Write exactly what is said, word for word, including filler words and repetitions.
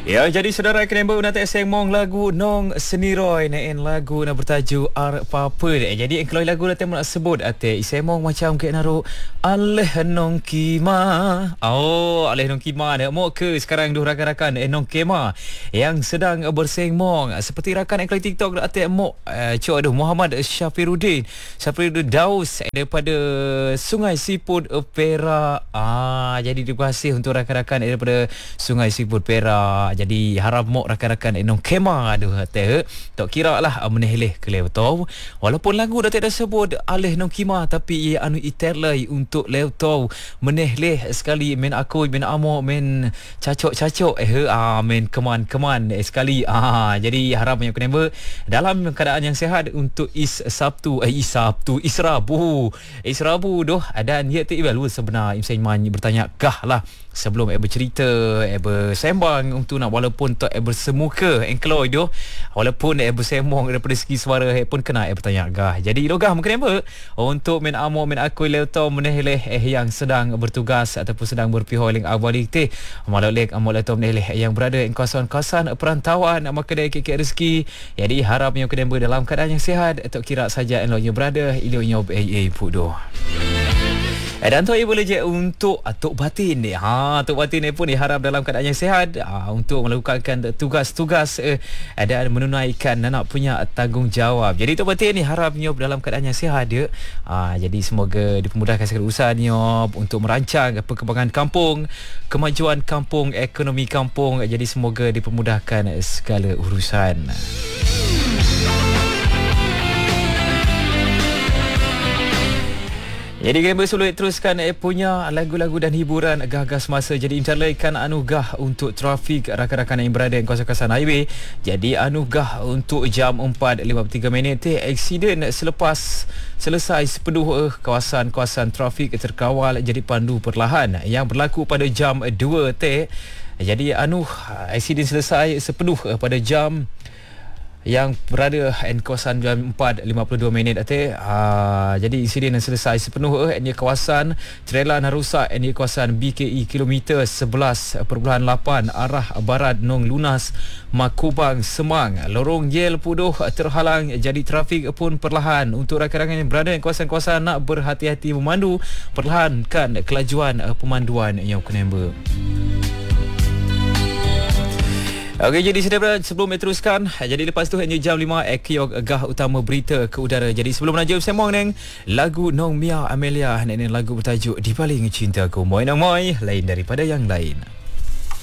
Ya, jadi saudara kenapa nak tak sengmong lagu Nong Seniroy naen lagu nak bertajuk Ar Papa. Jadi kalau lagu nak nak sebut ate sengmong macam ke naru aleh nong kima. Oh, aleh nong kima nak mau ke sekarang dua rakan-rakan eh, nong kema yang sedang bersengmong seperti rakan ekor TikTok ate mau uh, cu aduh Muhammad Syafiruddin. Syafiruddin Daus daripada Sungai Siput Perak. Ah, jadi terima kasih untuk rakan-rakan daripada Sungai Siput Perak. Jadi harap mok rakan-rakan enong kema aduh teh tak kira lah menehleh ke leutau walaupun lagu dah tak ada sebut alih nong kema tapi ia anu iterlai untuk leutau menehleh sekali men aku men amo men cacok-cacok eh ah men keman-keman eh, sekali ah jadi harap banyak kena dalam keadaan yang sihat untuk is Sabtu eh is Sabtu is Rabu is Rabu doh dan ia tu evaluasi sebenar Imsan Man bertanya kah lah sebelum eh bercerita eh bersembang untuk nak walaupun tak eh bersemuka engkloy doh walaupun eh bersembang daripada segi suara eh pun kena eh bertanya gah jadi dogah mungkin apa untuk men amo men aku leutau menehleh eh yang sedang bertugas ataupun sedang berpihak ling awalik teh malolek amo leutau menehleh yang berada di kawasan-kawasan perantauan maka dia kek rezeki jadi harapnya kena dalam keadaan yang sihat tak kira saja enlonya berada ilionya eh eh pudoh. Eh, dan tu ia boleh je untuk Tok Batin ni. Ha, Tok Batin ni pun diharap dalam keadaan yang sihat ha, untuk melakukan tugas-tugas eh, dan menunaikan anak punya tanggungjawab. Jadi Tok Batin ni harapnya dalam keadaan yang sihat dia. Ha, jadi semoga dipermudahkan segala urusannya untuk merancang perkembangan kampung, kemajuan kampung, ekonomi kampung. Jadi semoga dipermudahkan segala urusan. Jadi gambar sulit teruskan eh, punya lagu-lagu dan hiburan gah-gah semasa. Jadi incarlaikan anugerah untuk trafik rakan-rakan yang berada di kawasan-kawasan highway. Jadi anugerah untuk jam empat lima puluh tiga minit eh, aksiden selepas selesai sepenuh eh, kawasan-kawasan trafik terkawal jadi pandu perlahan yang berlaku pada jam dua teh. Jadi anu aksiden selesai sepenuh eh, pada jam yang berada di kawasan jam empat lima puluh dua minit ate uh, jadi insiden yang selesai sepenuh eh di kawasan Trelan rusak di kawasan B K E kilometer sebelas perpuluhan lapan arah barat Nong Lunas Makubang Semang lorong Yel Puduh terhalang jadi trafik pun perlahan untuk rakan-rakan yang berada di kawasan-kawasan nak berhati-hati memandu perlahankan kelajuan uh, pemanduan yang kena. Okey, jadi sedang sebelum teruskan, jadi lepas tu hanya jam lima ekiok gah utama berita ke udara. Jadi sebelum menajuk sembang neng lagu Nong Mia Amelia neng lagu bertajuk Di Paling Cintaku. Moi nang moi lain daripada yang lain.